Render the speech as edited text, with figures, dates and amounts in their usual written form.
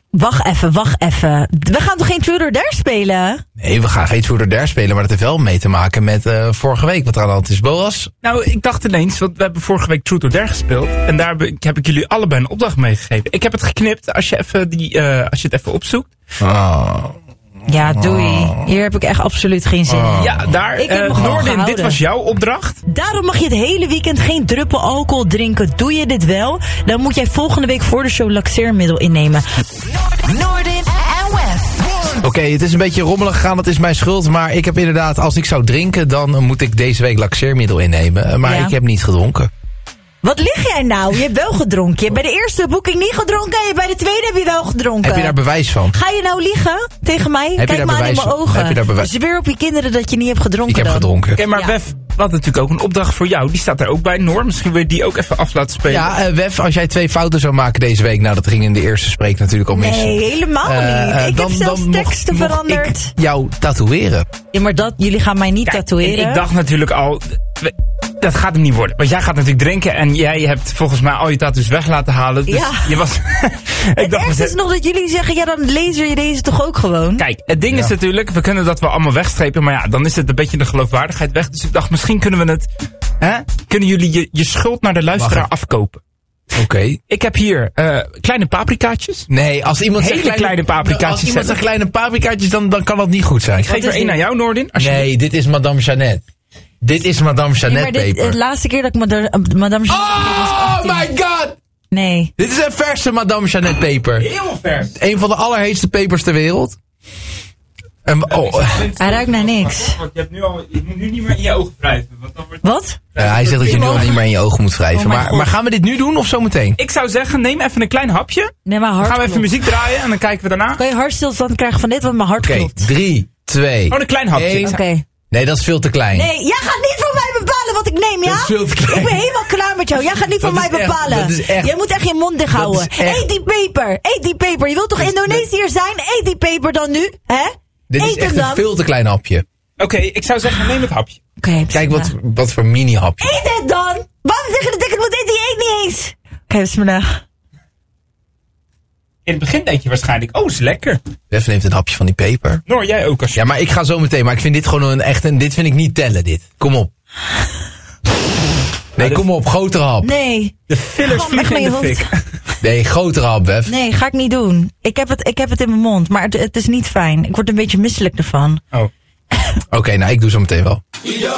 Wacht even. We gaan toch geen Truth or Dare spelen? Nee, we gaan geen Truth or Dare spelen, maar dat heeft wel mee te maken met vorige week. Wat er aan de hand is, Boas? Nou, ik dacht ineens, want we hebben vorige week Truth or Dare gespeeld. En daar heb ik jullie allebei een opdracht mee gegeven. Ik heb het geknipt, als je het even opzoekt. Oh. Ja, doei. Hier heb ik echt absoluut geen zin in. Ja, daar, Noordin, dit was jouw opdracht. Daarom mag je het hele weekend geen druppel alcohol drinken. Doe je dit wel, dan moet jij volgende week voor de show laxeermiddel innemen. Noordin en Wef. Oké, het is een beetje rommelig gegaan, dat is mijn schuld. Maar ik heb inderdaad, als ik zou drinken, dan moet ik deze week laxeermiddel innemen. Maar ik heb niet gedronken. Wat lig jij nou? Je hebt wel gedronken. Je hebt bij de eerste boeking niet gedronken en bij de tweede heb je wel gedronken. Heb je daar bewijs van? Ga je nou liegen tegen mij? Kijk maar aan in mijn ogen. Heb je daar bewijs? Zweer op je kinderen dat je niet hebt gedronken. Ik heb gedronken. Oké, maar Wef, we hadden natuurlijk ook een opdracht voor jou. Die staat er ook bij, Noor. Misschien wil je die ook even af laten spelen. Ja, Wef, als jij 2 fouten zou maken deze week. Nou, dat ging in de eerste spreek natuurlijk al mis. Nee, helemaal niet. Ik heb zelfs teksten veranderd. Ik jou tatoeëren. Ja, maar jullie gaan mij niet tatoeëren. Ik dacht natuurlijk al, dat gaat hem niet worden. Want jij gaat natuurlijk drinken en jij hebt volgens mij al je tattoos weg laten halen. Dus je was... Het ergste is nog dat jullie zeggen, ja, dan laser je deze toch ook gewoon? Kijk, het ding is natuurlijk, we kunnen dat wel allemaal wegstrepen. Maar ja, dan is het een beetje de geloofwaardigheid weg. Dus ik dacht, misschien kunnen we het... Kunnen jullie je schuld naar de luisteraar afkopen? Oké. Ik heb hier kleine paprikaatjes. Nee, als iemand hele kleine paprikaatjes. Als iemand zegt kleine paprikaatjes, dan kan dat niet goed zijn. Ik geef er 1 aan jou, Noordin. Nee, dit is Madame Jeannette. Dit is Madame Jeannette peper. De laatste keer dat ik Madame Jeannette was 18. Oh my god! Nee. Dit is een verse Madame Jeannette peper. Heel vers. Een van de allerheetste pepers ter wereld. Hij ruikt naar niks. Je moet nu niet meer in je ogen wrijven. Wat? Hij zegt dat je nu al niet meer in je ogen moet wrijven. Maar gaan we dit nu doen of zometeen? Ik zou zeggen, neem even een klein hapje. Nee, maar hart dan gaan we even muziek draaien en dan kijken we daarna. Kan je hartstilstand krijgen van dit, want mijn hart klopt. 3, 2... Oh, een klein hapje. Oké. Nee, dat is veel te klein. Nee, jij gaat niet van mij bepalen wat ik neem, ja? Dat is veel te klein. Ik ben helemaal klaar met jou. Jij gaat niet van mij bepalen. Dat is echt. Jij moet echt je mond dicht houden. Eet die peper. Eet die peper. Je wilt toch Indonesiër zijn? Eet die peper dan nu, hè? Dit is echt een veel te klein hapje. Oké, ik zou zeggen, neem het hapje. Kijk wat voor mini hapje. Eet het dan! Waarom zeg je dat ik het moet eten? Je eet niet eens. Oké, bismillah. In het begin denk je waarschijnlijk, oh, is lekker. Wef neemt een hapje van die peper. Noor, jij ook als je... Ja, maar ik ga zo meteen. Maar ik vind dit gewoon dit vind ik niet tellen, dit. Kom op. Nee, kom op, grotere hap. Nee. De fillers vliegen in de fik. Nee, grotere hap, Wef. Nee, ga ik niet doen. Ik heb het in mijn mond, maar het is niet fijn. Ik word een beetje misselijk ervan. Oh. Oké, nou, ik doe zo meteen wel.